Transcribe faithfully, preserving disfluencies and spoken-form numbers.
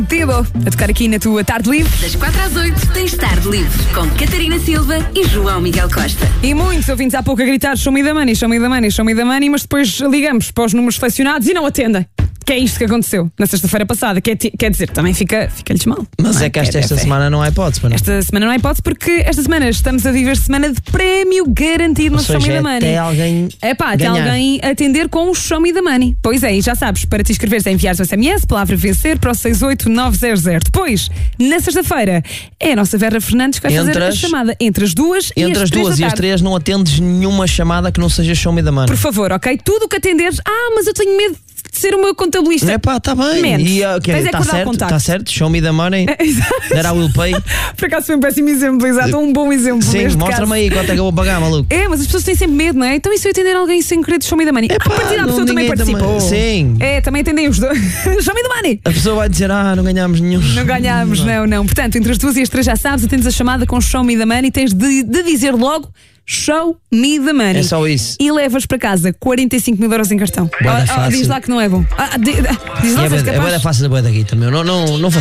Tibo, a tocar aqui na tua Tarde Livre. Das quatro às oito tens Tarde Livre com Catarina Silva e João Miguel Costa. E muitos ouvintes há pouco a gritar show me the money, show me the money, show me the money, mas depois ligamos para os números selecionados e não atendem. Que é isto que aconteceu na sexta-feira passada. Quer, quer dizer, também fica, fica-lhes mal. Mas não é que esta, esta é, semana não há hipótese, mano. Esta semana não há hipótese porque esta semana estamos a viver semana de prémio garantido no Ou Show Me seja, the Money. até alguém É pá, até ganhar. alguém atender com o Show Me the Money. Pois é, e já sabes, para te inscreveres é enviares o S M S, palavra vencer para o seis oito nove zero zero. Depois, na sexta-feira, é a nossa Vera Fernandes que vai Entre fazer a as- chamada entre as duas e Entre as, as três duas da e as tarde. três não atendes nenhuma chamada que não seja show me the money. Por favor, ok? Tudo o que atenderes. Ah, mas eu tenho medo de ser o meu contabilista. É pá, está bem. Menos. E ok, Tens é que está guardar o certo, contacto. está certo. Show me the money. That I will pay. Por acaso foi um péssimo exemplo, exato, um bom exemplo. Sim, neste mostra-me caso. aí quanto é que eu vou pagar, maluco. É, mas as pessoas têm sempre medo, não é? Então e se eu atender alguém sem querer de Show Me the Money? Epá, a partir da não, pessoa também ninguém participou. também- sim. É, também atendem os dois. Show Me the Money. A pessoa vai dizer, ah, não ganhámos nenhum. Não ganhámos, não, não. Portanto, entre as duas e as três já sabes, atendes a chamada com Show Me the Money e tens de, de dizer logo Show Me the Money. É só isso. E levas para casa quarenta e cinco mil euros em cartão. Bué da Ah, ah, fácil. diz lá que não é bom. Ah, di- diz lá É se és bué- é capaz. bué da fácil da bué da guita, meu. Não, não, não